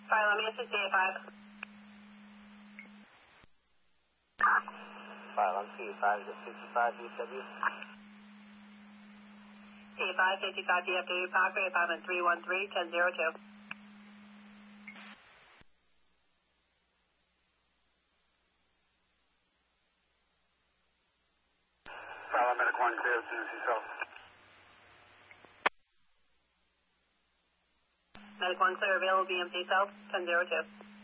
Sorry, let me assist DA5. File on C5 to 65 DFW. DA5, 55 DFW, Parkway, apartment 313, 1002. File on medic 1 clear, CNC South. Medic 1 clear, available BMC South, 1002.